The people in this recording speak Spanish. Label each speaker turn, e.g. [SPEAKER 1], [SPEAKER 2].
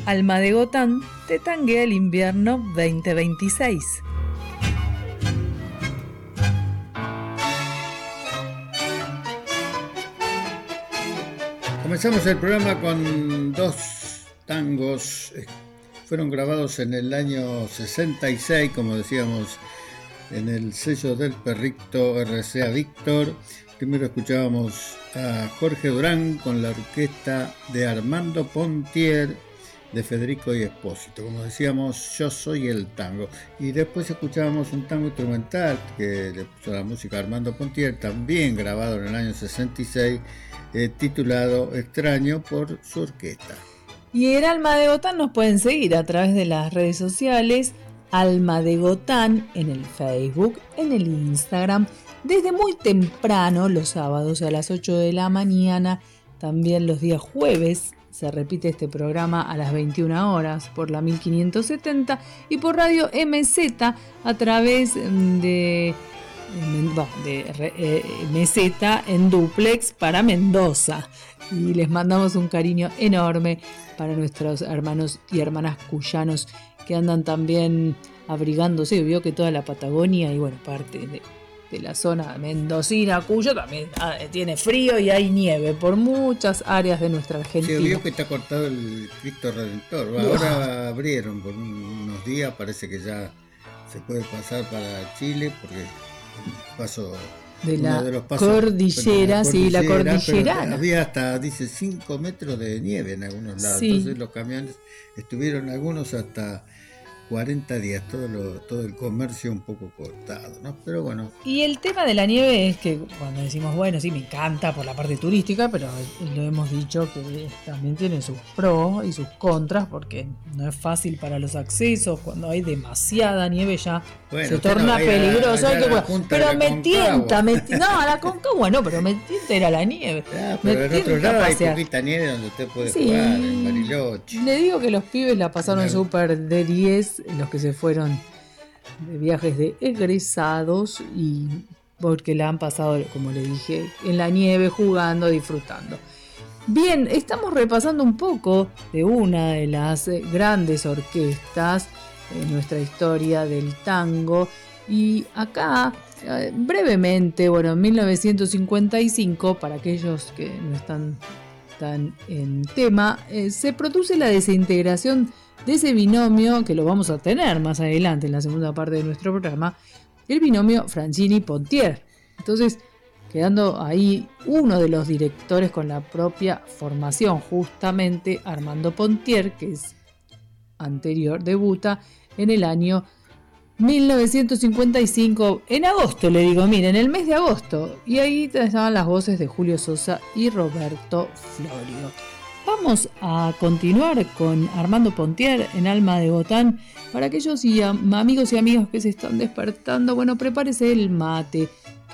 [SPEAKER 1] Alma de Gotán te tanguea el invierno 2026.
[SPEAKER 2] Comenzamos el programa con dos tangos. Fueron grabados en el año 66, como decíamos, en el sello del perrito RCA Víctor. Primero escuchábamos a Jorge Durán con la orquesta de Armando Pontier, de Federico y Espósito. Como decíamos, Yo soy el tango. Y después escuchábamos un tango instrumental que le puso la música a Armando Pontier, también grabado en el año 66, titulado Extraño, por su orquesta.
[SPEAKER 1] Y en Alma de Gotán nos pueden seguir a través de las redes sociales, Alma de Gotán en el Facebook, en el Instagram, desde muy temprano los sábados a las 8 de la mañana, también los días jueves se repite este programa a las 21 horas por la 1570 y por Radio MZ a través de MZ en duplex para Mendoza. Y les mandamos un cariño enorme para nuestros hermanos y hermanas cuyanos que andan también abrigándose. Vio que toda la Patagonia y bueno, parte de la zona mendocina, Cuyo también tiene frío y hay nieve por muchas áreas de nuestra Argentina.
[SPEAKER 2] Se vio que está cortado el Cristo Redentor. Ahora abrieron por unos días, parece que ya se puede pasar para Chile porque el paso
[SPEAKER 1] de la cordillera, sí, la cordillerana.
[SPEAKER 2] Había hasta, dice, 5 metros de nieve en algunos lados. Sí. Entonces los camiones estuvieron algunos hasta 40 días, todo el comercio un poco cortado, ¿no? Pero bueno.
[SPEAKER 1] Y el tema de la nieve es que cuando decimos, bueno, sí, me encanta por la parte turística, pero lo hemos dicho que también tiene sus pros y sus contras, porque no es fácil para los accesos, cuando hay demasiada nieve ya se torna peligroso. Pero me tienta, no, la Concagua no, pero me tienta ir a la nieve.
[SPEAKER 2] Pero en otro lado hay poquita nieve donde usted puede jugar, en Bariloche.
[SPEAKER 1] Le digo que los pibes la pasaron súper de 10, los que se fueron de viajes de egresados, y porque la han pasado, como le dije, en la nieve, jugando, disfrutando. Bien, estamos repasando un poco de una de las grandes orquestas en nuestra historia del tango, y acá brevemente, bueno, en 1955, para aquellos que no están tan en tema, se produce la desintegración de ese binomio que lo vamos a tener más adelante en la segunda parte de nuestro programa, el binomio Franchini-Pontier. Entonces, quedando ahí uno de los directores con la propia formación, justamente Armando Pontier, que es anterior, debuta en el año 1955, en agosto, le digo, miren, el mes de agosto, y ahí estaban las voces de Julio Sosa y Roberto Florio. Vamos a continuar con Armando Pontier en Alma de Gotán. Para aquellos amigos y amigas que se están despertando, bueno, prepárese el mate,